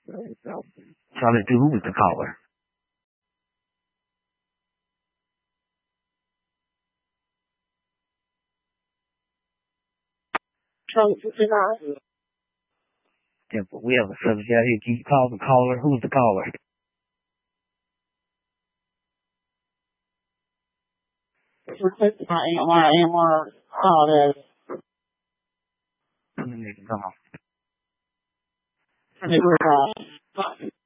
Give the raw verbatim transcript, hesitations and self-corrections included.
Charlie two, who was the caller? Charlie fifty-nine. Temple, we have a subject out here. Can you call the caller? Who's the caller? It's requested by A M R. A M R called us. Let me make it come on. They were, uh,